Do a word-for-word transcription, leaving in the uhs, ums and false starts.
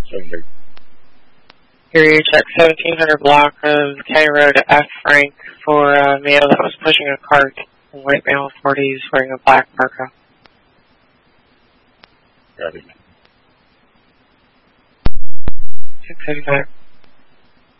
Surrender. Erie check seventeen hundred block of K Road to F Frank for a male that was pushing a cart. A white male, forties, wearing a black parka. Got it. six eighty-five.